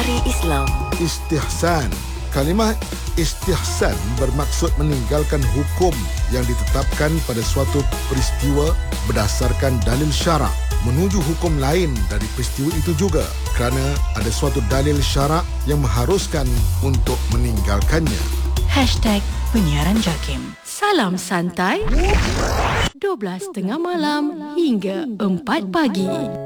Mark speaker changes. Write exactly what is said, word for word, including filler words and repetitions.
Speaker 1: Hari Islam.
Speaker 2: Istihsan. Kalimah istihsan bermaksud meninggalkan hukum yang ditetapkan pada suatu peristiwa berdasarkan dalil syarak menuju hukum lain dari peristiwa itu juga kerana ada suatu dalil syarak yang mengharuskan untuk meninggalkannya.
Speaker 3: Hashtag Penyiaran Jakim. Salam santai. dua belas tengah malam hingga empat pagi.